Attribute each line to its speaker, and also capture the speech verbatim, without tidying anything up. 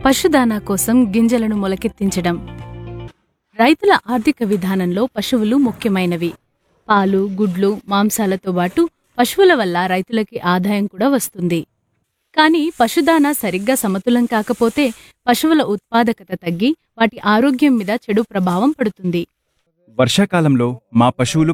Speaker 1: పశుదానా కోసం గింజలను మొలకెత్తించడం. రైతుల ఆర్థిక విధానంలో పశువులు ముఖ్యమైనవి. పాలు, గుడ్లు, మాంసాలతో పాటు పశువుల వల్ల రైతులకి ఆదాయం కూడా వస్తుంది. కానీ పశుదానా సరిగ్గా సమతులం కాకపోతే పశువుల ఉత్పాదకత తగ్గి వాటి ఆరోగ్యం మీద చెడు ప్రభావం పడుతుంది.
Speaker 2: వర్షాకాలంలో మా పశువులు